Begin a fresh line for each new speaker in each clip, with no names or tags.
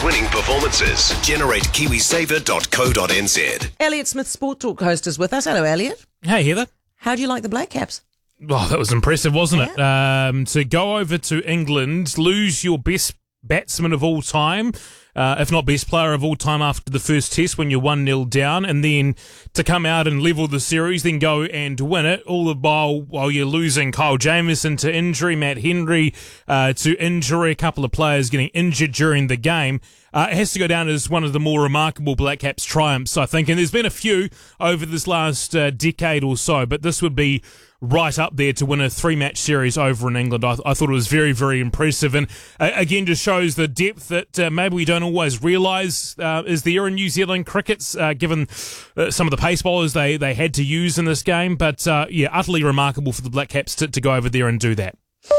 winning performances. Generate KiwiSaver.co.nz.
Elliot Smith, Sport Talk host, is with us. Hello, Elliot.
Hey, Heather.
How do you like the Black Caps?
Oh, that was impressive, wasn't it? To go over to England, lose your best batsman of all time, if not best player of all time after the first test when you're 1-0 down, and then to come out and level the series, then go and win it, all the while you're losing Kyle Jamieson to injury, Matt Henry to injury, a couple of players getting injured during the game. It has to go down as one of the more remarkable Black Caps triumphs, I think, and there's been a few over this last decade or so, but this would be right up there to win a 3-match series over in England. I thought it was very, very impressive, and again just shows the depth that maybe we don't always realise is there in New Zealand crickets, given some of the pace bowlers they had to use in this game. But utterly remarkable for the Black Caps to go over there and do that.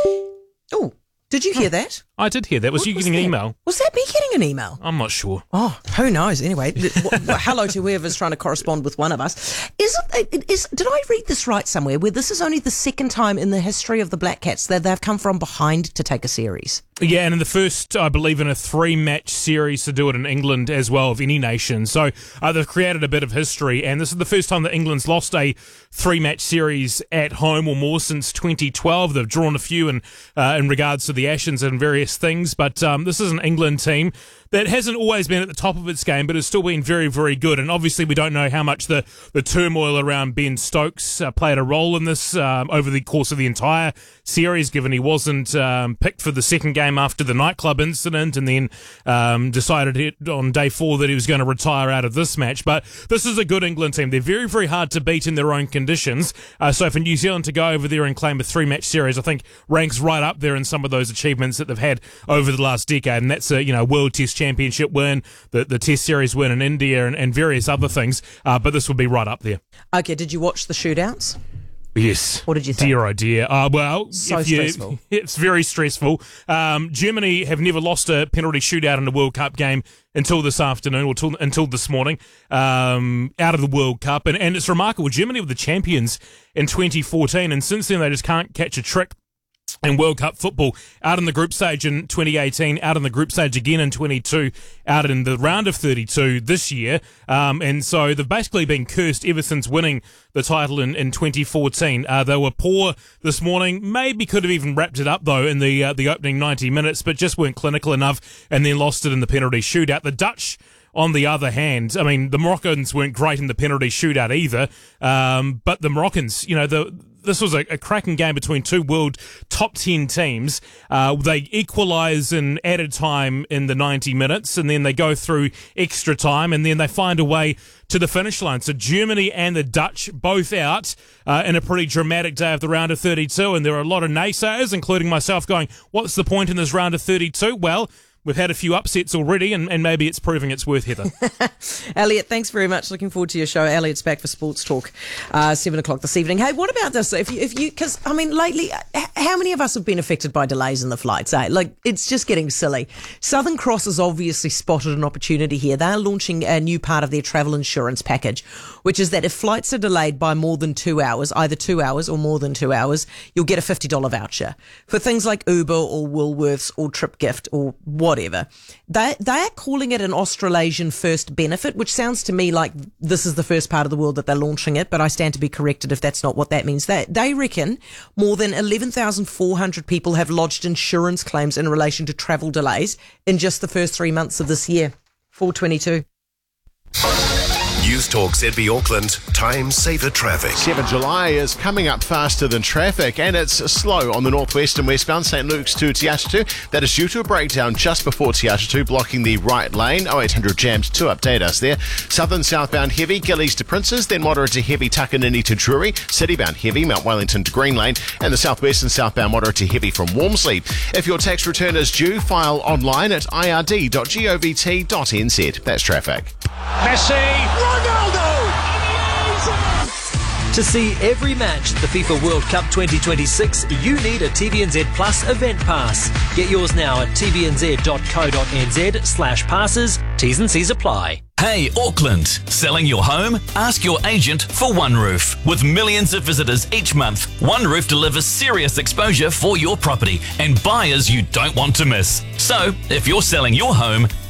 Oh, did you hear that?
I did hear that. Was you getting an email?
Was that me getting an email?
I'm not sure.
Oh, who knows? Anyway, hello to whoever's trying to correspond with one of us. Did I read this right somewhere, where this is only the second time in the history of the Black Caps that they've come from behind to take a series? Yeah, and in the first, I believe, in a 3-match series to do it in England as well, of any nation. So they've created a bit of history, and this is the first time that England's lost a 3-match series at home or more since 2012. They've drawn a few in regards to the Ashes and various things, but this is an England team that hasn't always been at the top of its game, but has still been very, very good. And obviously we don't know how much the turmoil around Ben Stokes played a role in this over the course of the entire series, given he wasn't picked for the second game after the nightclub incident, and then decided on day 4 that he was going to retire out of this match. But this is a good England team. They're very, very hard to beat in their own conditions. So for New Zealand to go over there and claim a 3-match series, I think ranks right up there in some of those achievements that they've had over the last decade. And that's a World Test Championship win, the Test Series win in India, and various other things. But this would be right up there. Okay, did you watch the shootouts?
Yes.
What did you think?
Dear idea.
Stressful.
It's very stressful. Germany have never lost a penalty shootout in a World Cup game until this afternoon, or until this morning, out of the World Cup. And it's remarkable. Germany were the champions in 2014, and since then they just can't catch a trick in World Cup football. Out in the group stage in 2018, out in the group stage again in 22, out in the round of 32 this year. And so they've basically been cursed ever since winning the title in 2014. They were poor this morning, maybe could have even wrapped it up though in the opening 90 minutes, but just weren't clinical enough, and then lost it in the penalty shootout. The Dutch, on the other hand, I mean, the Moroccans weren't great in the penalty shootout either, but the Moroccans, this was a cracking game between two world top 10 teams. They equalise in added time in the 90 minutes, and then they go through extra time, and then they find a way to the finish line. So Germany and the Dutch both out in a pretty dramatic day of the round of 32, and there are a lot of naysayers, including myself, going, what's the point in this round of 32? Well, we've had a few upsets already, and maybe it's proving its worth, Heather.
Elliot, thanks very much. Looking forward to your show. Elliot's back for Sports Talk, 7 o'clock this evening. Hey, what about this? If you, because I mean, lately, how many of us have been affected by delays in the flights? Like, it's just getting silly. Southern Cross has obviously spotted an opportunity here. They're launching a new part of their travel insurance package, which is that if flights are delayed by more than 2 hours, either 2 hours or more than 2 hours, you'll get a $50 voucher for things like Uber or Woolworths or TripGift or whatever. They are calling it an Australasian first benefit, which sounds to me like this is the first part of the world that they're launching it, but I stand to be corrected if that's not what that means. They reckon more than 11,400 people have lodged insurance claims in relation to travel delays in just the first 3 months of this year. 422.
News Talk ZB Auckland, time saver traffic.
7 July is coming up faster than traffic, and it's slow on the northwest and westbound St Luke's to Te Atitu. That is due to a breakdown just before Te Atitu, blocking the right lane. 0800 jammed to update us there. Southern southbound heavy, Gillies to Princes, then moderate to heavy Takanini to Drury. Citybound heavy, Mount Wellington to Green Lane, and the southwest and southbound moderate to heavy from Walmsley. If your tax return is due, file online at ird.govt.nz. That's traffic.
Messi, Ronaldo!
To see every match at the FIFA World Cup 2026, you need a TVNZ Plus event pass. Get yours now at tvnz.co.nz/passes. T's and C's apply.
Hey, Auckland. Selling your home? Ask your agent for OneRoof. With millions of visitors each month, OneRoof delivers serious exposure for your property and buyers you don't want to miss. So, if you're selling your home,